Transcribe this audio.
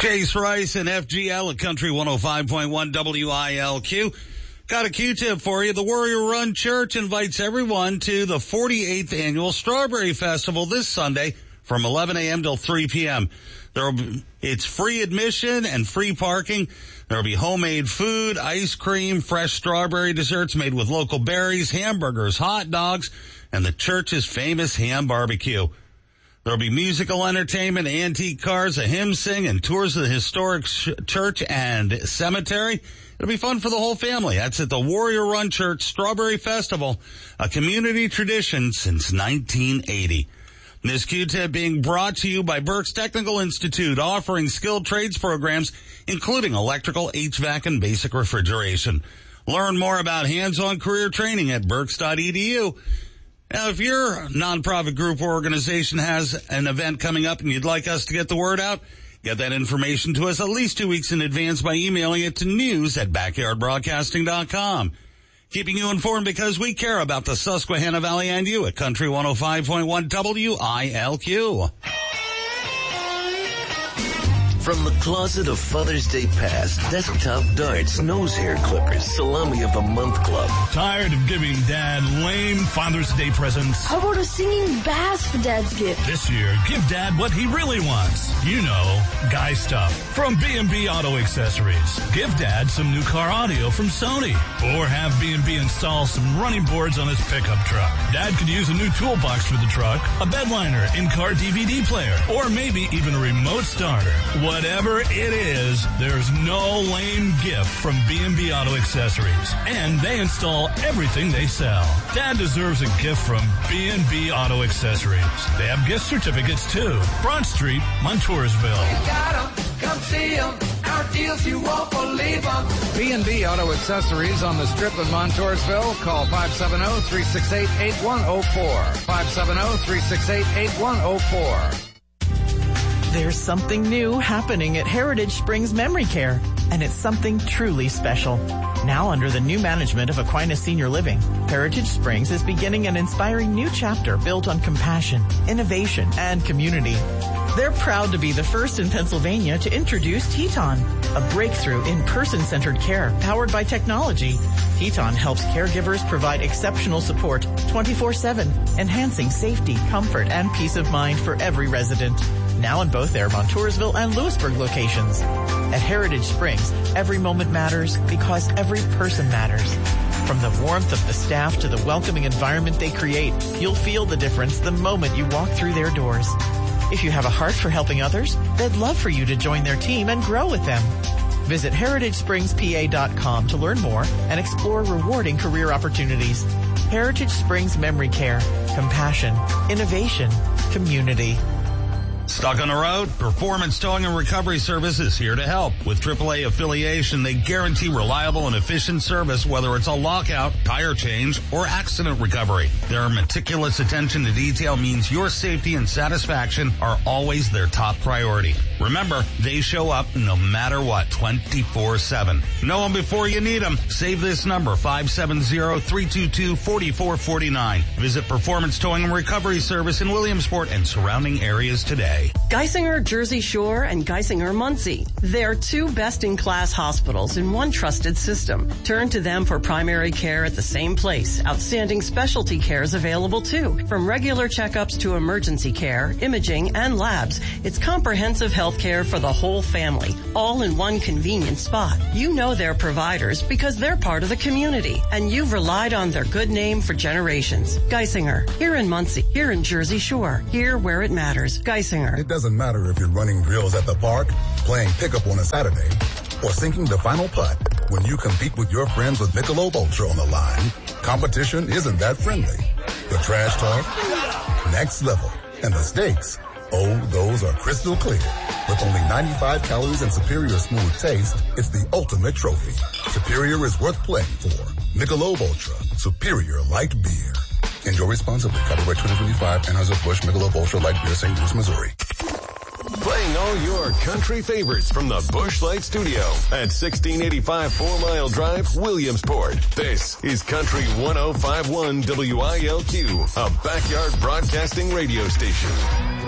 Chase Rice and FGL at Country 105.1 WILQ. Got a Q-tip for you. The Warrior Run Church invites everyone to the 48th Annual Strawberry Festival this Sunday from 11 a.m. till 3 p.m. It's free admission and free parking. There will be homemade food, ice cream, fresh strawberry desserts made with local berries, hamburgers, hot dogs, and the church's famous ham barbecue. There'll be musical entertainment, antique cars, a hymn sing, and tours of the historic church and cemetery. It'll be fun for the whole family. That's at the Warrior Run Church Strawberry Festival, a community tradition since 1980. This Q-tip being brought to you by Berks Technical Institute, offering skilled trades programs, including electrical, HVAC, and basic refrigeration. Learn more about hands-on career training at berks.edu. Now, if your nonprofit group or organization has an event coming up and you'd like us to get the word out, get that information to us at least 2 weeks in advance by emailing it to news@backyardbroadcasting.com. Keeping you informed because we care about the Susquehanna Valley and you at Country 105.1 WILQ. From the closet of Father's Day past, desktop darts, nose hair clippers, salami of the month club. Tired of giving Dad lame Father's Day presents? How about a singing bass for Dad's gift? This year, give Dad what he really wants. You know, guy stuff. From B&B Auto Accessories. Give Dad some new car audio from Sony. Or have B&B install some running boards on his pickup truck. Dad could use a new toolbox for the truck, a bed liner, in-car DVD player, or maybe even a remote starter. Whatever it is, there's no lame gift from B&B Auto Accessories. And they install everything they sell. Dad deserves a gift from B&B Auto Accessories. They have gift certificates too. Broad Street, Montoursville. You got 'em, come see 'em. Our deals you won't believe 'em. B&B Auto Accessories on the Strip in Montoursville. Call 570-368-8104. 570-368-8104. There's something new happening at Heritage Springs Memory Care, and it's something truly special. Now under the new management of Aquinas Senior Living, Heritage Springs is beginning an inspiring new chapter built on compassion, innovation, and community. They're proud to be the first in Pennsylvania to introduce Teton, a breakthrough in person-centered care powered by technology. Teton helps caregivers provide exceptional support 24/7, enhancing safety, comfort, and peace of mind for every resident. Now in both their Montoursville and Lewisburg locations. At Heritage Springs, every moment matters because every person matters. From the warmth of the staff to the welcoming environment they create, you'll feel the difference the moment you walk through their doors. If you have a heart for helping others, they'd love for you to join their team and grow with them. Visit heritagespringspa.com to learn more and explore rewarding career opportunities. Heritage Springs Memory Care. Compassion, innovation, community. Stuck on the road? Performance Towing and Recovery Service is here to help. With AAA affiliation, they guarantee reliable and efficient service, whether it's a lockout, tire change, or accident recovery. Their meticulous attention to detail means your safety and satisfaction are always their top priority. Remember, they show up no matter what, 24/7. Know them before you need them. Save this number, 570-322-4449. Visit Performance Towing and Recovery Service in Williamsport and surrounding areas today. Geisinger Jersey Shore and Geisinger Muncie. They're two best-in-class hospitals in one trusted system. Turn to them for primary care at the same place. Outstanding specialty care is available too. From regular checkups to emergency care, imaging, and labs, it's comprehensive health care for the whole family, all in one convenient spot. You know their providers because they're part of the community, and you've relied on their good name for generations. Geisinger, here in Muncie, here in Jersey Shore, here where it matters. Geisinger. It doesn't matter if you're running drills at the park, playing pickup on a Saturday, or sinking the final putt. When you compete with your friends with Michelob Ultra on the line, competition isn't that friendly. The trash talk, next level, and the stakes, oh, those are crystal clear. With only 95 calories and superior smooth taste, it's the ultimate trophy. Superior is worth playing for. Michelob Ultra, superior light beer. Enjoy responsibly. Copyright 2025, Anheuser-Busch Michelob Ultra Light Beer, St. Louis, Missouri. Playing all your country favorites from the Busch Light Studio at 1685 4 Mile Drive, Williamsport. This is Country 105.1 WILQ, a backyard broadcasting radio station.